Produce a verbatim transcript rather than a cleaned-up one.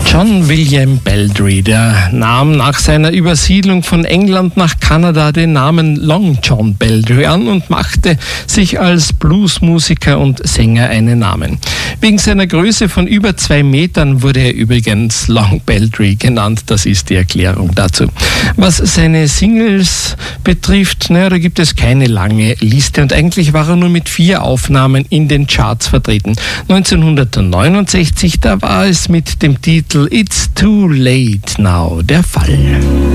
John William Baldry, der nahm nach seiner Übersiedlung von England nach Kanada den Namen Long John Baldry an und machte sich als Bluesmusiker und Sänger einen Namen. Wegen seiner Größe von über zwei Metern wurde er übrigens Long Baldry genannt. Das ist die Erklärung dazu. Was seine Singles betrifft, naja, da gibt es keine lange Liste und eigentlich war er nur mit vier Aufnahmen in den Charts vertreten. neunzehnhundertneunundsechzig, da war es mit dem Titel It's Too Late Now der Fall.